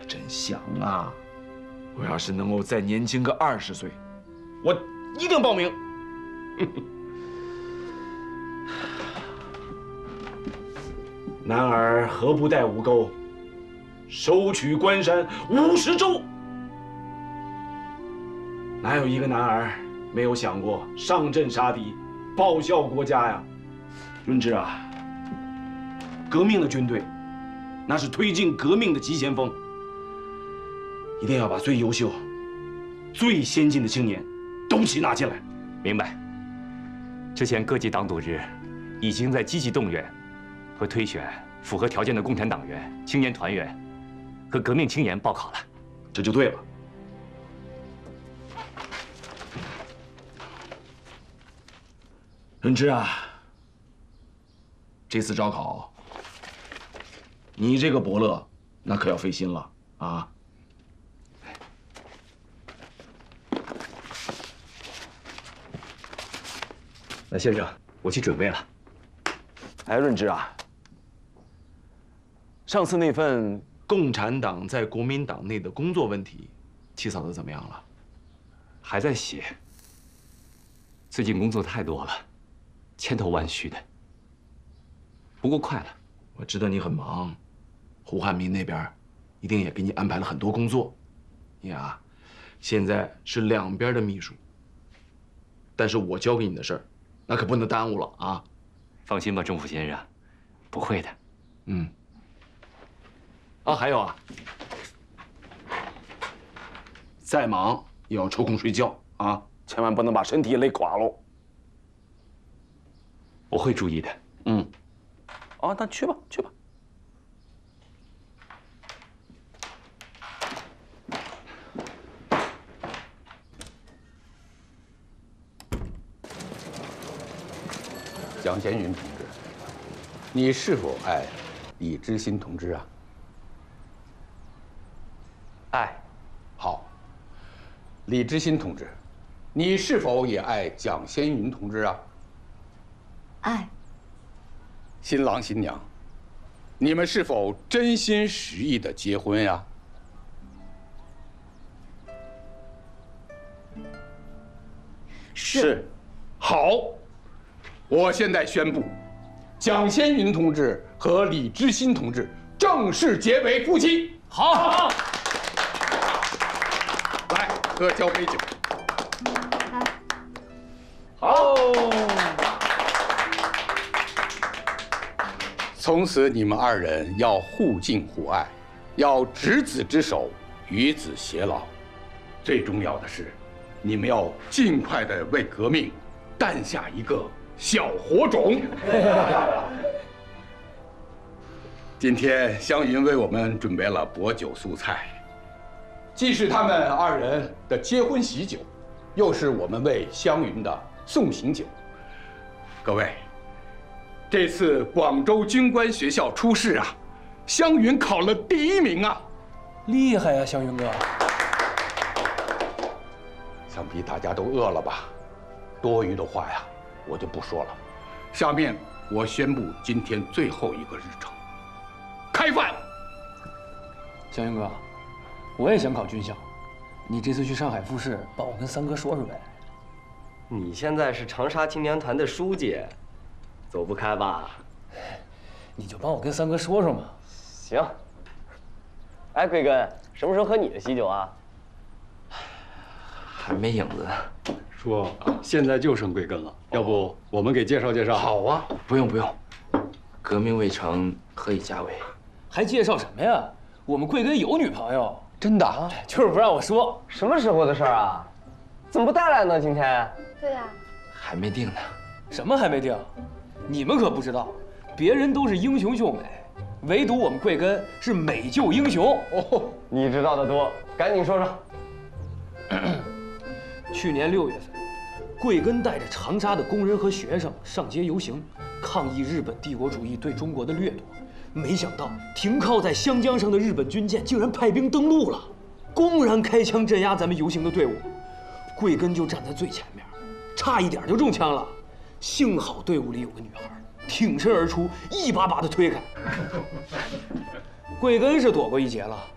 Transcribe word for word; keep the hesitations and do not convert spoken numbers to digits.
真想啊！我要是能够再年轻个二十岁，我一定报名。男儿何不带五钩，收取关山五十州？哪有一个男儿没有想过上阵杀敌，报效国家呀？润之啊，革命的军队，那是推进革命的急先锋，一定要把最优秀、最先进的青年都齐纳进来。 明白。之前各级党组织已经在积极动员和推选符合条件的共产党员、青年团员和革命青年报考了， 这就对了。润之啊，这次招考，你这个伯乐那可要费心了啊！ 那先生，我去准备了。 哎，润之啊，上次那份共产党在国民党内的工作问题，起草的怎么样了？ 还在写。最近工作太多了，千头万绪的。不过快了。 我知道你很忙，胡汉民那边一定也给你安排了很多工作。你啊，现在是两边的秘书，但是我交给你的事儿，那可不能耽误了啊！ 放心吧，政府先生，不会的。 嗯。啊，还有啊，再忙也要抽空睡觉啊，千万不能把身体累垮喽。 我会注意的。 嗯。啊，那去吧，去吧。 蒋先云同志，你是否爱李知新同志啊？ 爱。 好。李知新同志，你是否也爱蒋先云同志啊？ 爱。 新郎新娘，你们是否真心实意的结婚呀？ 是。 好。我现在宣布，蒋先云同志和李知新同志正式结为夫妻。 好，好， 来，喝交杯酒。 好。 从此你们二人要互敬互爱，要执子之手，与子偕老。最重要的是，你们要尽快的为革命诞下一个小火种。今天湘云为我们准备了薄酒素菜，既是他们二人的结婚喜酒，又是我们为湘云的送行酒。各位，这次广州军官学校初试啊，湘云考了第一名啊！ 厉害呀，湘云哥！ 想必大家都饿了吧？多余的话呀，我就不说了。下面我宣布今天最后一个日程：开饭。 湘云哥，我也想考军校，你这次去上海复试，帮我跟三哥说说呗。 你现在是长沙青年团的书记，走不开吧？ 你就帮我跟三哥说说嘛。 行。哎，贵根，什么时候喝你的喜酒啊？ 还没影子呢。 叔，现在就剩贵根了，要不我们给介绍介绍？ 好啊，不用不用，革命未成，何以家为？ 还介绍什么呀？我们贵根有女朋友。 真的啊？ 就是不让我说。 什么时候的事儿啊？怎么不带来呢？今天？ 对呀。 还没定呢。 什么还没定？你们可不知道，别人都是英雄救美，唯独我们贵根是美救英雄。 哦，你知道的多，赶紧说说。 去年六月份，贵根带着长沙的工人和学生上街游行，抗议日本帝国主义对中国的掠夺。没想到停靠在湘江上的日本军舰竟然派兵登陆了，公然开枪镇压咱们游行的队伍。贵根就站在最前面，差一点就中枪了。幸好队伍里有个女孩，挺身而出，一把把他推开。贵根是躲过一劫了，